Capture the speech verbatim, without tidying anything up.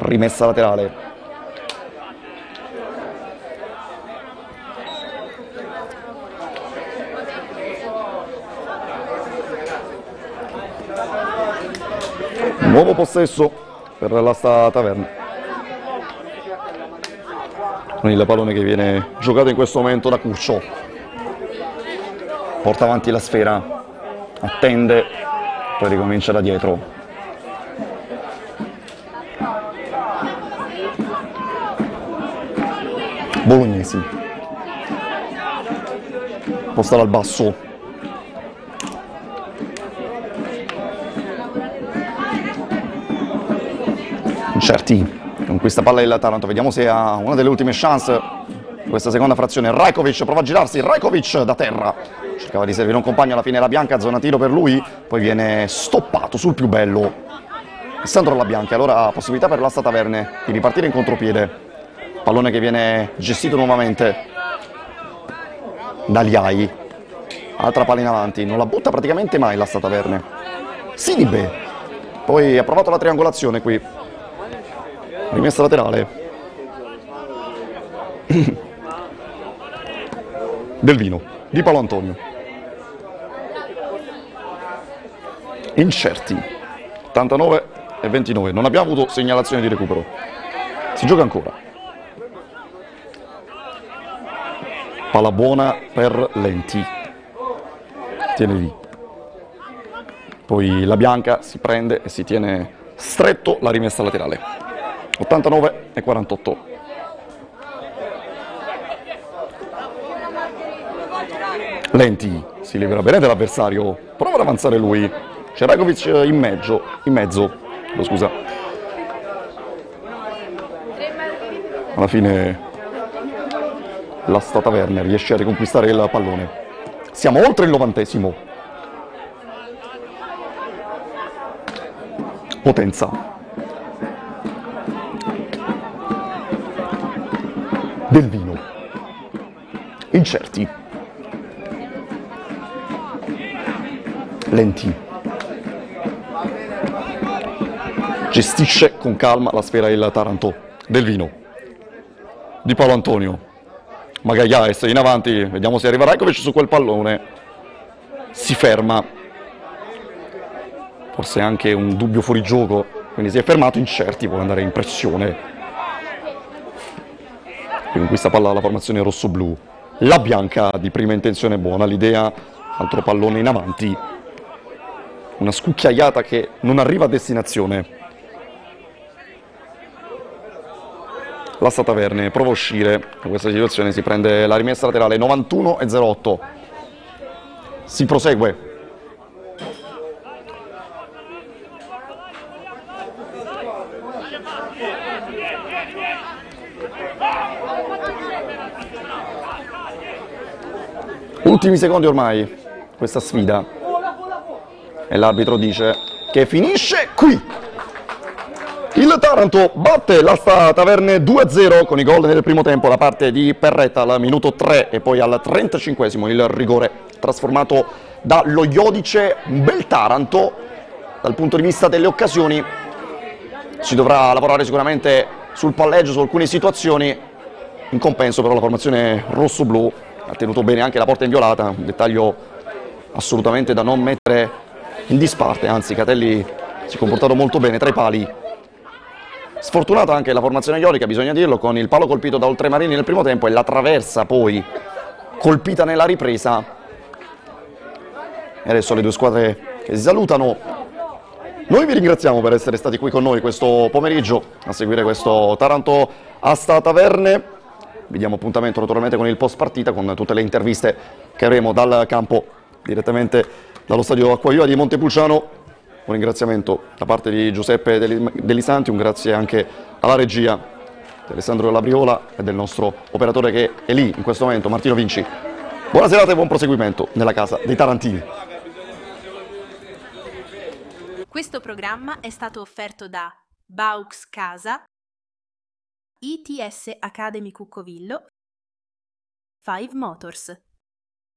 rimessa laterale. Nuovo possesso per l'Asta Taverna. Con il pallone che viene giocato in questo momento da Curcio. Porta avanti la sfera, attende, poi ricomincia da dietro. Bolognesi. Posta dal basso. Incerti. Con questa palla il Taranto, vediamo se ha una delle ultime chance questa seconda frazione. Rajkovic prova a girarsi, Rajkovic da terra, cercava di servire un compagno, alla fine la Bianca, zona tiro per lui, poi viene stoppato sul più bello Sandro La Bianca. Allora possibilità per l'Asta Taverne di ripartire in contropiede, pallone che viene gestito nuovamente da Liai, altra palla in avanti, non la butta praticamente mai l'Asta Taverne. Sinibe, poi ha provato la triangolazione qui, rimessa laterale. Del Vino, Di Paolo Antonio. Incerti. ottantanove e ventinove. Non abbiamo avuto segnalazione di recupero. Si gioca ancora. Palla buona per Lenti. Tiene lì. Poi la Bianca si prende e si tiene stretto la rimessa laterale. ottantanove e quarantotto. Lenti si libera bene dell'avversario, prova ad avanzare lui. C'è Rajkovic in mezzo, in mezzo, oh, scusa. Alla fine l'Asta Taverna riesce a riconquistare il pallone. Siamo oltre il novantesimo. Potenza. Del Vino. Incerti. Lenti. Gestisce con calma la sfera il Taranto. Del Vino. Di Paolo Antonio. Magallaes in avanti, vediamo se arriva Rajkovic su quel pallone. Si ferma. Forse anche un dubbio fuori gioco, quindi si è fermato. Incerti, vuole andare in pressione. Con questa palla la formazione rosso-blu. La Bianca di prima intenzione buona, l'idea, altro pallone in avanti. Una scucchiaiata che non arriva a destinazione. L'Asta Taverne prova a uscire da questa situazione, si prende la rimessa laterale. novantuno e zero otto. Si prosegue. Ultimi secondi ormai questa sfida. E l'arbitro dice che finisce qui. Il Taranto batte l'Asta Taverne due a zero con i gol nel primo tempo da parte di Perretta al minuto tre e poi al trentacinquesimo il rigore trasformato dallo Iodice. Un bel Taranto dal punto di vista delle occasioni. Si dovrà lavorare sicuramente sul palleggio, su alcune situazioni. In compenso però la formazione rosso-blu ha tenuto bene anche la porta inviolata, un dettaglio assolutamente da non mettere in disparte, anzi Catelli si è comportato molto bene tra i pali. Sfortunata anche la formazione iorica, bisogna dirlo, con il palo colpito da Oltremarini nel primo tempo e la traversa poi colpita nella ripresa. E adesso le due squadre che si salutano. Noi vi ringraziamo per essere stati qui con noi questo pomeriggio a seguire questo Taranto Asta Taverne. Vi diamo appuntamento naturalmente con il post partita, con tutte le interviste che avremo dal campo direttamente dallo stadio Acquaviva di Montepulciano. Un ringraziamento da parte di Giuseppe Delisanti, un grazie anche alla regia di Alessandro Labriola e del nostro operatore che è lì in questo momento, Martino Vinci. Buona serata e buon proseguimento nella casa dei Tarantini. Questo programma è stato offerto da Baux Casa, I T S Academy Cuccovillo, Five Motors.